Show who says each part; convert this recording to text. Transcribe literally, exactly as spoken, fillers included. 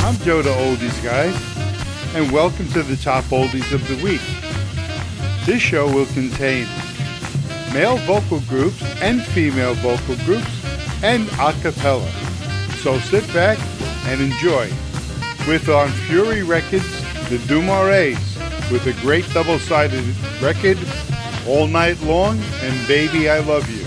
Speaker 1: I'm Joe the Oldies Guy, and welcome to the Top Oldies of the Week. This show will contain male vocal groups and female vocal groups and a cappella. So sit back and enjoy. With on Fury Records, the Dumares, with a great double-sided record, All Night Long and Baby I Love You.